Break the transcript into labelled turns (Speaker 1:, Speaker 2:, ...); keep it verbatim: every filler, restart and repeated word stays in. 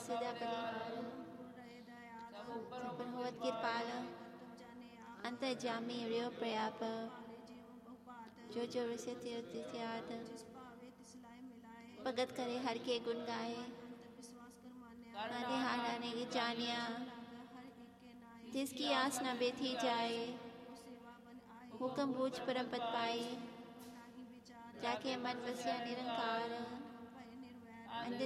Speaker 1: सदा परिहार सब होवत कृपाल अंतर्जामी रियो प्रयाप जो जो ऋषि तीर्थ भगत करे हर के गुण गाए नाने हाराने की जानिया जिसकी आस न बेथी जाए हुक्म बूझ परम पद पाए जाके मन बसिया निरंकार अंध